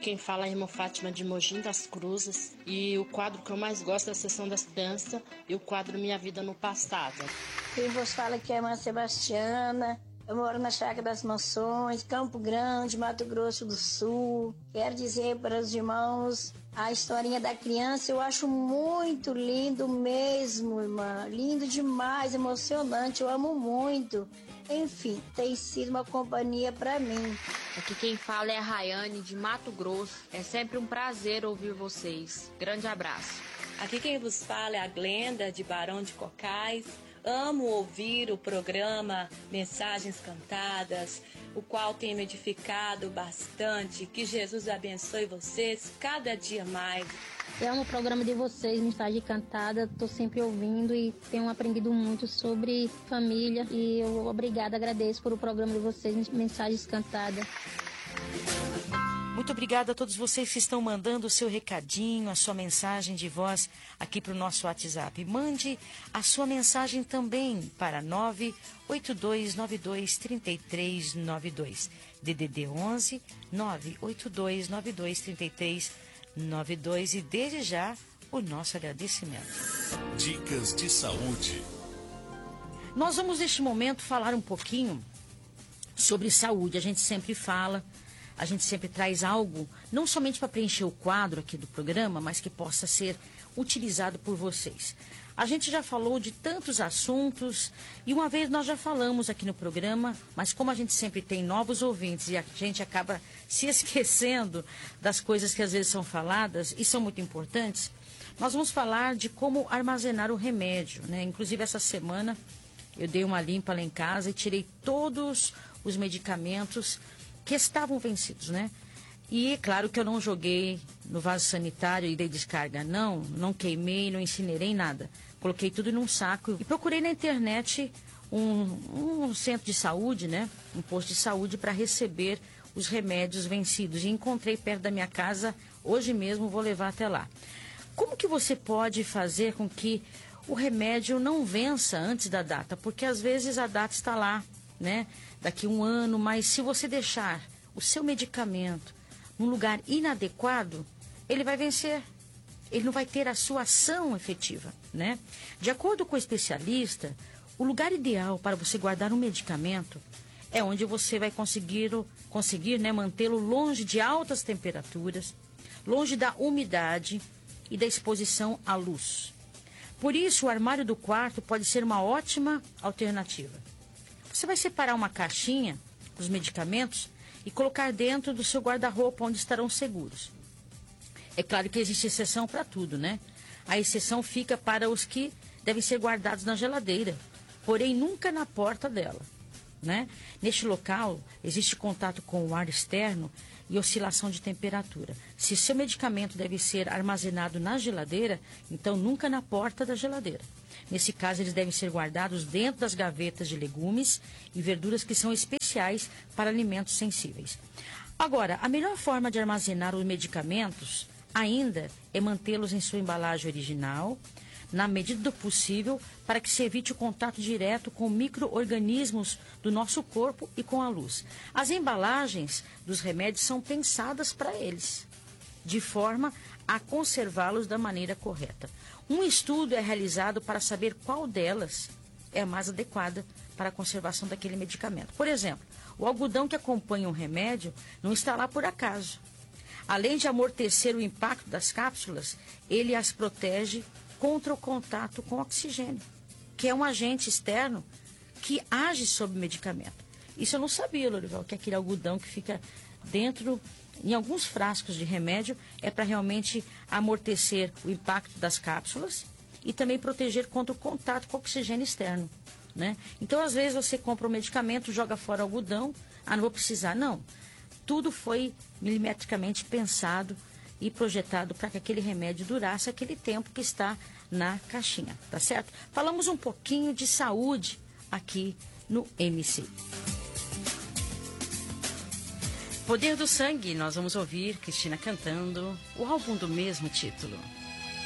quem fala é a irmã Fátima de Mogi das Cruzes. E o quadro que eu mais gosto é a Sessão das Crianças e o quadro Minha Vida no Passado. Quem vos fala aqui é a irmã Sebastiana. Eu moro na Chácara das Mansões, Campo Grande, Mato Grosso do Sul. Quero dizer para os irmãos, a historinha da criança eu acho muito lindo mesmo, irmã. Lindo demais, emocionante, eu amo muito. Enfim, tem sido uma companhia para mim. Aqui quem fala é a Rayane de Mato Grosso. É sempre um prazer ouvir vocês. Grande abraço. Aqui quem vos fala é a Glenda de Barão de Cocais. Amo ouvir o programa Mensagens Cantadas, o qual tem me edificado bastante. Que Jesus abençoe vocês cada dia mais. Eu amo o programa de vocês, Mensagem Cantada. Estou sempre ouvindo e tenho aprendido muito sobre família. E eu, obrigada, agradeço por o programa de vocês, Mensagens Cantadas. Muito obrigada a todos vocês que estão mandando o seu recadinho, a sua mensagem de voz aqui para o nosso WhatsApp. Mande a sua mensagem também para 982923392. DDD 11 982923392 e desde já o nosso agradecimento. Dicas de saúde. Nós vamos neste momento falar um pouquinho sobre saúde. A gente sempre fala, a gente sempre traz algo, não somente para preencher o quadro aqui do programa, mas que possa ser utilizado por vocês. A gente já falou de tantos assuntos e uma vez nós já falamos aqui no programa, mas como a gente sempre tem novos ouvintes e a gente acaba se esquecendo das coisas que às vezes são faladas e são muito importantes, nós vamos falar de como armazenar o remédio, né? Inclusive essa semana eu dei uma limpa lá em casa e tirei todos os medicamentos que estavam vencidos, né? E claro que eu não joguei no vaso sanitário e dei descarga, não queimei, não incinerei nada. Coloquei tudo num saco e procurei na internet um centro de saúde, né? Um posto de saúde para receber os remédios vencidos. E encontrei perto da minha casa, hoje mesmo vou levar até lá. Como que você pode fazer com que o remédio não vença antes da data? Porque às vezes a data está lá, né? Daqui um ano, mas se você deixar o seu medicamento num lugar inadequado, ele vai vencer. Ele não vai ter a sua ação efetiva, né? De acordo com o especialista, o lugar ideal para você guardar um medicamento é onde você vai conseguir né, mantê-lo longe de altas temperaturas, longe da umidade e da exposição à luz. Por isso, o armário do quarto pode ser uma ótima alternativa. Você vai separar uma caixinha dos medicamentos e colocar dentro do seu guarda-roupa, onde estarão seguros. É claro que existe exceção para tudo, né? A exceção fica para os que devem ser guardados na geladeira, porém nunca na porta dela, né? Neste local existe contato com o ar externo e oscilação de temperatura. Se seu medicamento deve ser armazenado na geladeira, então nunca na porta da geladeira. Nesse caso, eles devem ser guardados dentro das gavetas de legumes e verduras que são especiais para alimentos sensíveis. Agora, a melhor forma de armazenar os medicamentos ainda é mantê-los em sua embalagem original, na medida do possível, para que se evite o contato direto com micro-organismos do nosso corpo e com a luz. As embalagens dos remédios são pensadas para eles, de forma a conservá-los da maneira correta. Um estudo é realizado para saber qual delas é a mais adequada para a conservação daquele medicamento. Por exemplo, o algodão que acompanha um remédio não está lá por acaso. Além de amortecer o impacto das cápsulas, ele as protege contra o contato com oxigênio, que é um agente externo que age sobre o medicamento. Isso eu não sabia, Lorival, que aquele algodão que fica dentro, em alguns frascos de remédio, é para realmente amortecer o impacto das cápsulas e também proteger contra o contato com o oxigênio externo, né? Então, às vezes, você compra um medicamento, joga fora o algodão, não vou precisar. Não. Tudo foi milimetricamente pensado e projetado para que aquele remédio durasse aquele tempo que está na caixinha, tá certo? Falamos um pouquinho de saúde aqui no MC. Poder do Sangue, nós vamos ouvir Cristina cantando o álbum do mesmo título.